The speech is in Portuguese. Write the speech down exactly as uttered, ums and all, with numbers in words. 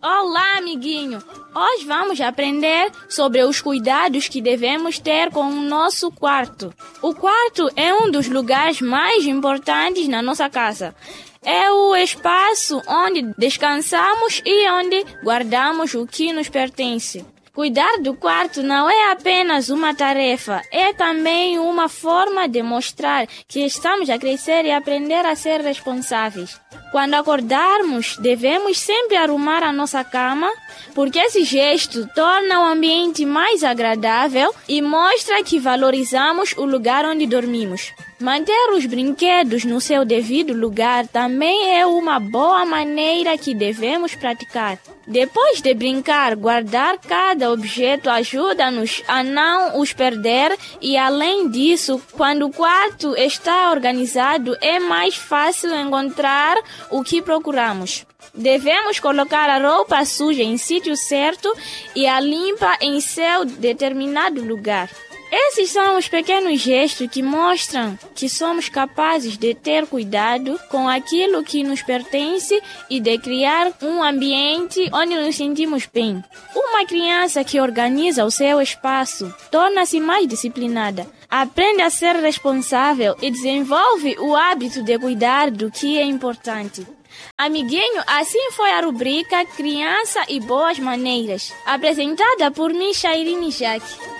Olá, amiguinho! Hoje vamos aprender sobre os cuidados que devemos ter com o nosso quarto. O quarto é um dos lugares mais importantes na nossa casa. É o espaço onde descansamos e onde guardamos o que nos pertence. Cuidar do quarto não é apenas uma tarefa, é também uma forma de mostrar que estamos a crescer e aprender a ser responsáveis. Quando acordarmos, devemos sempre arrumar a nossa cama, porque esse gesto torna o ambiente mais agradável e mostra que valorizamos o lugar onde dormimos. Manter os brinquedos no seu devido lugar também é uma boa maneira que devemos praticar. Depois de brincar, guardar cada objeto ajuda-nos a não os perder e, além disso, quando o quarto está organizado, é mais fácil encontrar o que procuramos. Devemos colocar a roupa suja em sítio certo e a limpa em seu determinado lugar. Esses são os pequenos gestos que mostram que somos capazes de ter cuidado com aquilo que nos pertence e de criar um ambiente onde nos sentimos bem. Uma criança que organiza o seu espaço torna-se mais disciplinada, aprende a ser responsável e desenvolve o hábito de cuidar do que é importante. Amiguinho, assim foi a rubrica Criança e Boas Maneiras, apresentada por mim, Shairine Jaque.